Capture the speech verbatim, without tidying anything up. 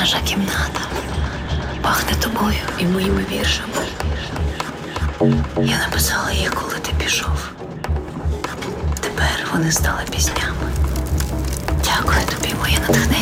наша кімната пахне тобою і моїми віршами. Я написала їх, коли ти пішов. Тепер вони стали піснями. Дякую тобі, моє натхнення.